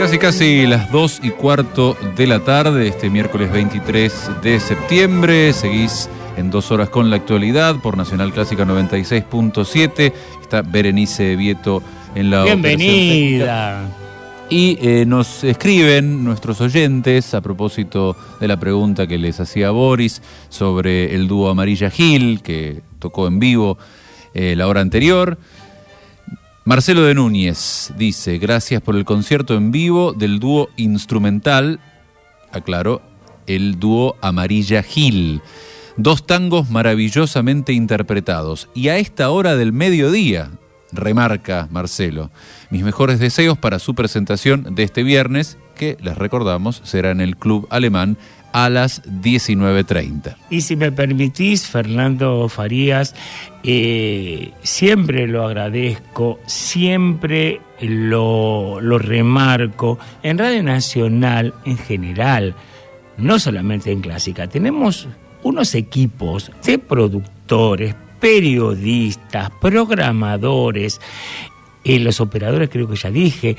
Casi las 2:15 de la tarde, este miércoles 23 de septiembre. Seguís en 2 horas con la actualidad por Nacional Clásica 96.7. Está Berenice Vieto en la bienvenida. Y nos escriben nuestros oyentes a propósito de la pregunta que les hacía Boris sobre el dúo Amarilla Gil, que tocó en vivo la hora anterior. Marcelo de Núñez dice: gracias por el concierto en vivo del dúo instrumental, aclaro, el dúo Amarilla Gil. 2 tangos maravillosamente interpretados. Y a esta hora del mediodía, remarca Marcelo, mis mejores deseos para su presentación de este viernes, que les recordamos será en el Club Alemán a las 19:30. Y si me permitís, Fernando Farías, siempre lo agradezco, siempre lo remarco. En Radio Nacional, en general, no solamente en Clásica, tenemos unos equipos de productores, periodistas, programadores, los operadores, creo que ya dije,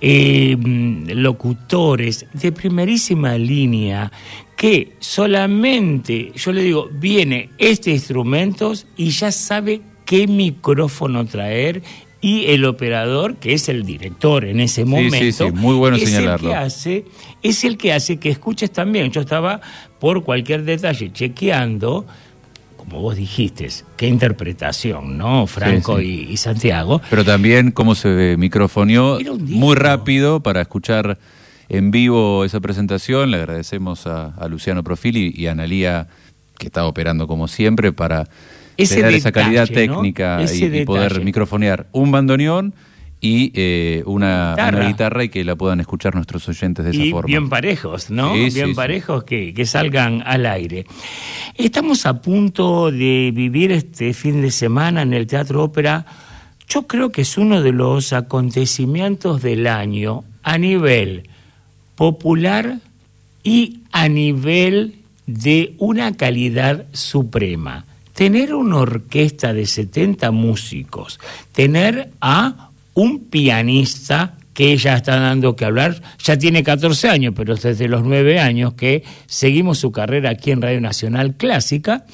locutores de primerísima línea, que solamente, yo le digo, viene este instrumento y ya sabe qué micrófono traer, y el operador, que es el director en ese momento, sí, muy bueno señalarlo, es el que hace que escuches también. Yo estaba por cualquier detalle chequeando, como vos dijiste, qué interpretación, ¿no? Franco sí. Y Santiago. Pero también cómo se microfoneó muy rápido para escuchar en vivo esa presentación. Le agradecemos a Luciano Profili y a Analía, que está operando como siempre, para tener esa calidad técnica, ¿no? y poder microfonear un bandoneón y una guitarra, y que la puedan escuchar nuestros oyentes de esa forma. Bien parejos, ¿no? Sí, parejos. Que salgan al aire. Estamos a punto de vivir este fin de semana en el Teatro Ópera. Yo creo que es uno de los acontecimientos del año a nivel popular y a nivel de una calidad suprema. Tener una orquesta de 70 músicos, tener a un pianista que ya está dando que hablar, ya tiene 14 años, pero desde los 9 años que seguimos su carrera aquí en Radio Nacional Clásica,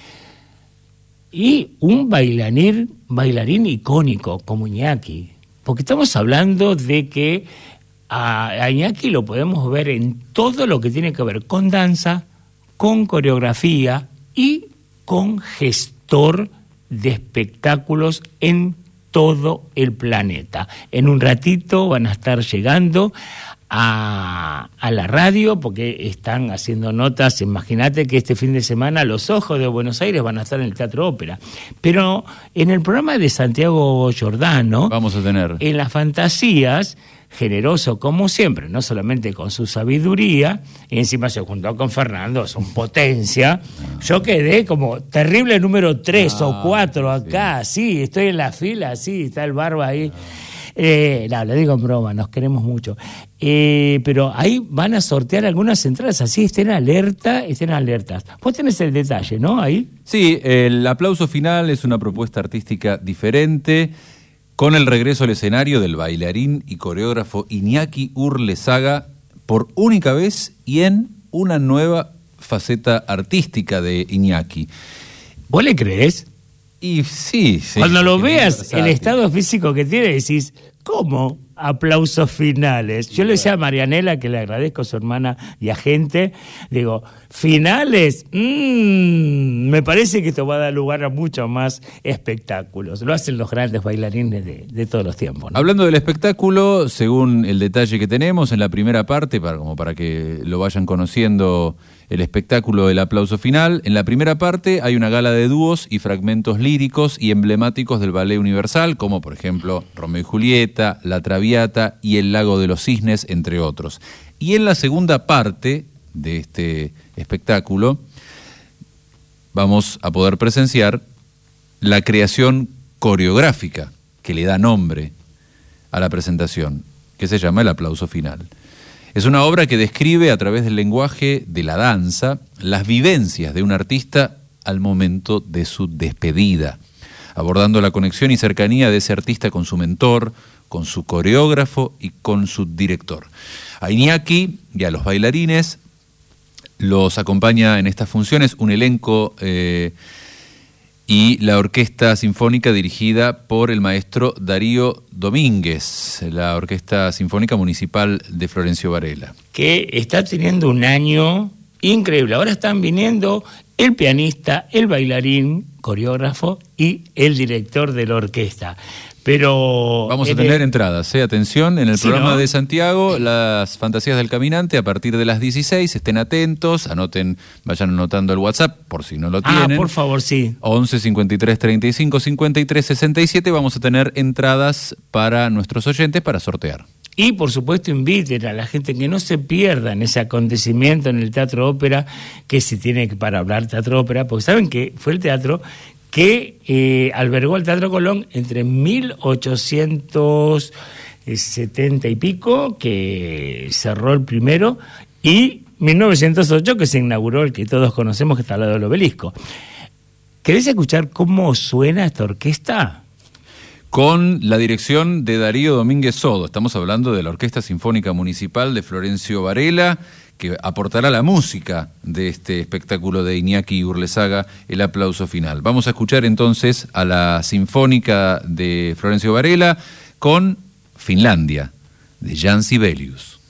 y un bailarín icónico como Iñaki, porque estamos hablando de que a Iñaki lo podemos ver en todo lo que tiene que ver con danza, con coreografía y con gestor de espectáculos en todo el planeta. En un ratito van a estar llegando a la radio, porque están haciendo notas. Imagínate que este fin de semana Los Ojos de Buenos Aires van a estar en el Teatro Ópera. Pero en el programa de Santiago Giordano vamos a tener en las fantasías, generoso como siempre, no solamente con su sabiduría, y encima se juntó con Fernando, son potencia. Yo quedé como terrible número 3 o 4 acá, sí, estoy en la fila, sí, está el barba ahí. No, lo digo en broma, nos queremos mucho. Pero ahí van a sortear algunas entradas, así estén alertas. Vos tenés el detalle, ¿no? Ahí. Sí, el aplauso final es una propuesta artística diferente, con el regreso al escenario del bailarín y coreógrafo Iñaki Urlesaga por única vez y en una nueva faceta artística de Iñaki. ¿Vos le crees? Y sí. Cuando lo veas, el estado físico que tiene, decís, ¿cómo? Aplausos finales. Yo le decía a Marianela, que le agradezco, su hermana y agente, digo, finales, me parece que esto va a dar lugar a muchos más espectáculos. Lo hacen los grandes bailarines de todos los tiempos, ¿no? Hablando del espectáculo, según el detalle que tenemos en la primera parte, para que lo vayan conociendo, el espectáculo del aplauso final, en la primera parte hay una gala de dúos y fragmentos líricos y emblemáticos del ballet universal, como por ejemplo Romeo y Julieta, La Traviata y El Lago de los Cisnes, entre otros. Y en la segunda parte de este espectáculo vamos a poder presenciar la creación coreográfica que le da nombre a la presentación, que se llama El Aplauso Final. Es una obra que describe a través del lenguaje de la danza las vivencias de un artista al momento de su despedida, abordando la conexión y cercanía de ese artista con su mentor, con su coreógrafo y con su director. A Iñaki y a los bailarines los acompaña en estas funciones un elenco y la Orquesta Sinfónica dirigida por el maestro Darío Domínguez, la Orquesta Sinfónica Municipal de Florencio Varela. Que está teniendo un año increíble. Ahora están viniendo el pianista, el bailarín, coreógrafo y el director de la orquesta. Pero vamos a tener entradas, atención, en el programa de Santiago, las Fantasías del Caminante, a partir de las 16, estén atentos, anoten, vayan anotando el WhatsApp, por si no lo tienen. Por favor, sí. 11 53 35 53 67, vamos a tener entradas para nuestros oyentes para sortear. Y, por supuesto, inviten a la gente que no se pierdan ese acontecimiento en el Teatro Ópera, que se tiene que para hablar Teatro Ópera, porque saben que fue el teatro que albergó el Teatro Colón entre 1870 y pico, que cerró el primero, y 1908, que se inauguró el que todos conocemos, que está al lado del Obelisco. ¿Querés escuchar cómo suena esta orquesta? Con la dirección de Darío Domínguez Sodo. Estamos hablando de la Orquesta Sinfónica Municipal de Florencio Varela, que aportará la música de este espectáculo de Iñaki Urlesaga, el aplauso final. Vamos a escuchar entonces a la Sinfónica de Florencio Varela con Finlandia, de Jan Sibelius.